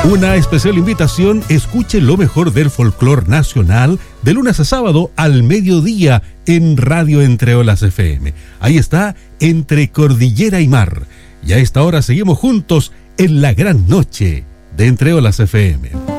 Una especial invitación: escuche lo mejor del folclor nacional de lunes a sábado al mediodía en Radio Entre Olas FM. Ahí está, Entre Cordillera y Mar. Y a esta hora seguimos juntos en la gran noche de Entre Olas FM.